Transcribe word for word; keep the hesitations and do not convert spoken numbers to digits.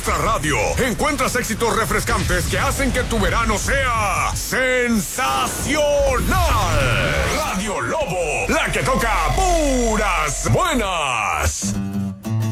nuestra radio encuentras éxitos refrescantes que hacen que tu verano sea sensacional. Radio Lobo, la que toca puras buenas.